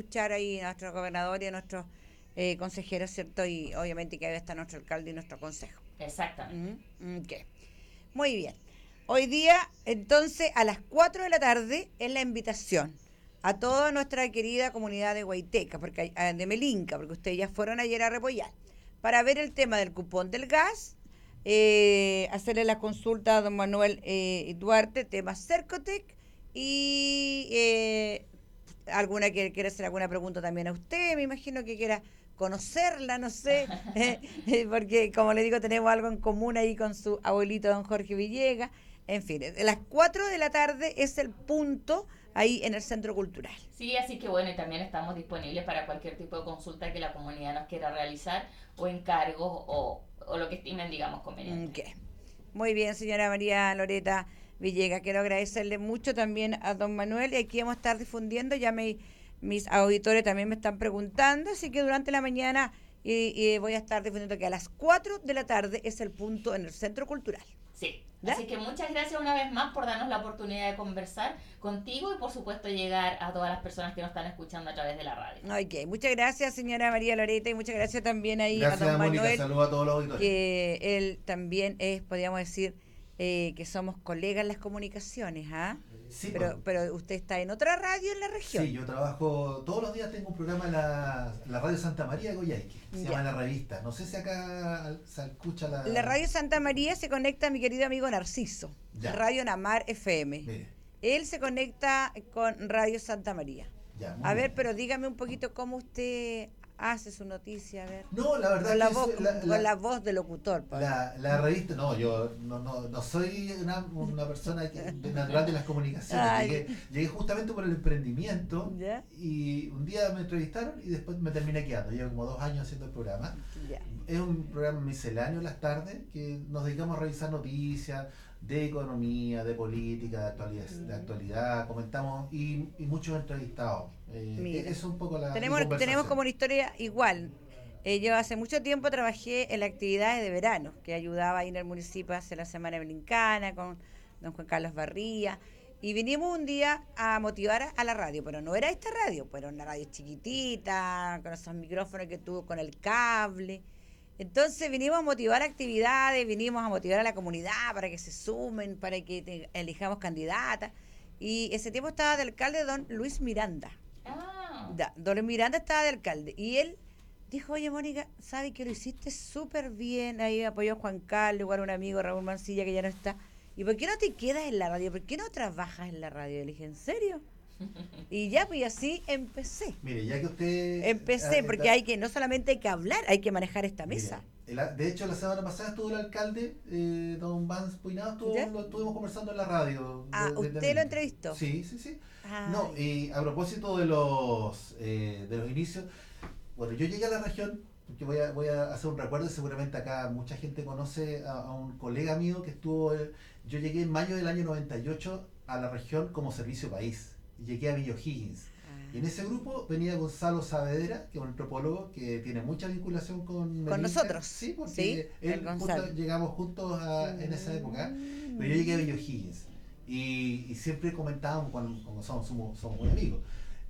Escuchar ahí a nuestro gobernador y a nuestros consejeros, ¿cierto? Y obviamente que ahí está nuestro alcalde y nuestro consejo. Exactamente. Ok. Muy bien. Hoy día, entonces, a las 4 de la tarde es la invitación a toda nuestra querida comunidad de Guaiteca, de Melinca, porque ustedes ya fueron ayer a Repollar, para ver el tema del cupón del gas, hacerle la consulta a don Manuel Duarte, tema Cercotec, y alguna que quiera hacer alguna pregunta también a usted, me imagino que quiera conocerla, no sé, porque como le digo, tenemos algo en común ahí con su abuelito don Jorge Villegas. En fin, a las 4 de la tarde es el punto ahí en el Centro Cultural. Sí, así que bueno, y también estamos disponibles para cualquier tipo de consulta que la comunidad nos quiera realizar o encargos o lo que estimen, digamos, conveniente. Okay. Muy bien, señora María Loreta Villegas. Quiero agradecerle mucho también a don Manuel y aquí vamos a estar difundiendo, mis auditores también me están preguntando, así que durante la mañana voy a estar difundiendo que a las 4 de la tarde es el punto en el Centro Cultural. Sí, ¿Ya? así que muchas gracias una vez más por darnos la oportunidad de conversar contigo y por supuesto llegar a todas las personas que nos están escuchando a través de la radio. Ok, muchas gracias, señora María Loreta, y muchas gracias también ahí a Gracias, don Mónica. Manuel, Saludos a todos los auditores. que él también es, podríamos decir, que somos colegas en las comunicaciones, ¿ah? Sí, pero usted está en otra radio en la región. sí, yo trabajo todos los días, tengo un programa en la Radio Santa María de Goyaique, se llama La Revista. No sé si acá se escucha la... La Radio Santa María se conecta a mi querido amigo Narciso, Ya. Radio Namar FM. Mire, Él se conecta con Radio Santa María. ya, muy A ver, bien. pero dígame un poquito cómo usted hace su noticia, a ver. No, la verdad Con la es voz, que con la voz de locutor, Pablo. la revista, no, yo no soy una persona natural de las comunicaciones. Ay. Llegué justamente por el emprendimiento ¿Ya? y un día me entrevistaron y después me terminé quedando. Llevo como 2 años haciendo el programa. Ya. Es un programa misceláneo en las tardes que nos dedicamos a revisar noticias de economía, de política, de actualidad, comentamos y muchos entrevistados. Mira. Es un poco la Tenemos conversación. como una historia igual. Yo hace mucho tiempo trabajé en las actividades de verano, que ayudaba ahí en el municipio a hacer la Semana Blincana con don Juan Carlos Barría. Y vinimos un día a motivar a la radio, pero no era esta radio, pues era una radio chiquitita, con esos micrófonos que tuvo con el cable. Entonces vinimos a motivar actividades, vinimos a motivar a la comunidad para que se sumen, para que elijamos candidatas. Y ese tiempo estaba de alcalde don Luis Miranda. Ah, Don Luis Miranda estaba de alcalde. Y él dijo, oye, Mónica, ¿sabes que lo hiciste súper bien? Ahí apoyó a Juan Carlos, igual un amigo, Raúl Mancilla, que ya no está. ¿Y por qué no te quedas en la radio? ¿Por qué no trabajas en la radio? Le dije, ¿en serio? Y ya, pues así empecé. Mire, ya que usted... Empecé, porque no solamente hay que hablar, hay que manejar esta mesa. Mire, de hecho, la semana pasada estuvo el alcalde, don Vance Puinado, lo estuvimos conversando en la radio. ¿Usted lo entrevistó? Sí, sí, sí. Ay. No, y a propósito de los inicios, bueno, yo llegué a la región, porque voy a hacer un recuerdo, y seguramente acá mucha gente conoce a un colega mío que estuvo, yo llegué en mayo del año 98 a la región como servicio país, y llegué a Villa O'Higgins. Y en ese grupo venía Gonzalo Saavedra, que es un antropólogo que tiene mucha vinculación con Melinca. Nosotros. Sí, porque Sí, llegamos juntos en esa época. Pero yo llegué a Villa O'Higgins. Y siempre comentábamos, como somos muy amigos.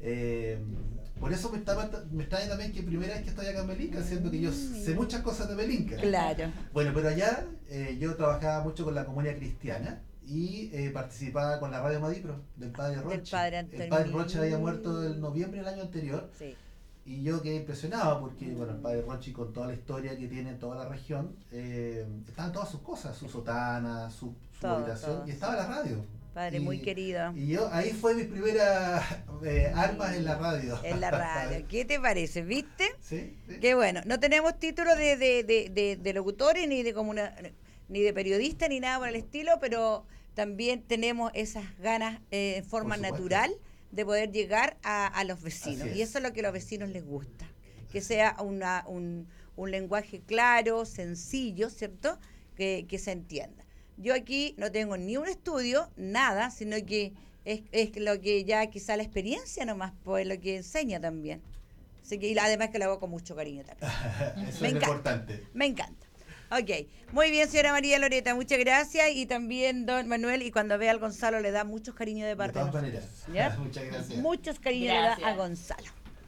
Por eso me extraña también que primera vez que estoy acá en Melinca, siendo que yo sé muchas cosas de Melinca. Claro. Bueno, pero allá yo trabajaba mucho con la comunidad cristiana y participaba con la radio Madipro del padre Roche. El padre Roche había muerto en noviembre del año anterior. Sí. Y yo quedé impresionado porque, bueno, el padre Roche, con toda la historia que tiene en toda la región, estaban todas sus cosas, su sotana, su habitación, y estaba la radio. Padre muy querido. Y yo, ahí fue mis primeras armas en la radio. En la radio. ¿Qué te parece? ¿Viste? Sí, sí. Qué bueno. No tenemos título de locutores, ni de periodista, ni nada por el estilo, pero también tenemos esas ganas en forma natural de poder llegar a los vecinos. Y eso es lo que a los vecinos les gusta. Que sea un lenguaje claro, sencillo, ¿cierto? Que se entienda. Yo aquí no tengo ni un estudio, nada, sino que es lo que ya quizá la experiencia nomás, pues lo que enseña también. Así que, y además que lo hago con mucho cariño también. Eso es lo importante. Me encanta. Ok, muy bien, señora María Loreta, muchas gracias. Y también don Manuel, y cuando vea al Gonzalo le da muchos cariños de parte de todas nosotros. maneras. ¿Ya? Muchas gracias. Muchos cariños le da a Gonzalo.